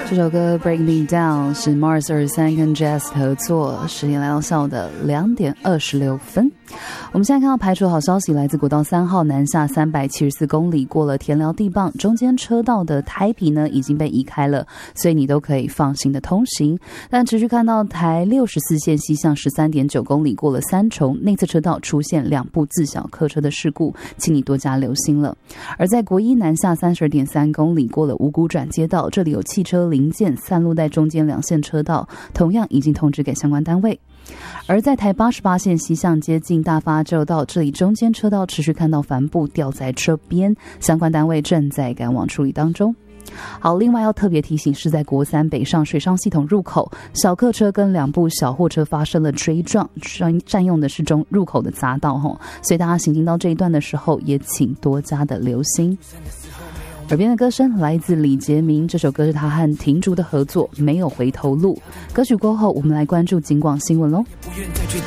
这首歌 Break Me Down 是 Mars 23跟 Jazz 合作，时间来到下午的2点26分。我们现在看到排除好消息，来自国道3号南下374公里，过了田寮地磅，中间车道的台皮呢已经被移开了，所以你都可以放心的通行。但持续看到台64线西向 13.9公里，过了三重内侧车道出现2部自小客车的事故，请你多加留心了。而在国一南下 32.3公里，过了五股转接道，这里有汽车零件散落在中间2线车道，同样已经通知给相关单位。而在台88线西向接近大发州道，这里中间车道持续看到帆布吊在车边，相关单位正在赶往处理当中。好，另外要特别提醒，是在国3北上水上系统入口，小客车跟2部小货车发生了追撞，占用的是入口的匝道，所以大家行经到这一段的时候也请多加的留心。耳边的歌声来自李杰明，这首歌是他和庭竹的合作，没有回头路。歌曲过后，我们来关注警广新闻咯。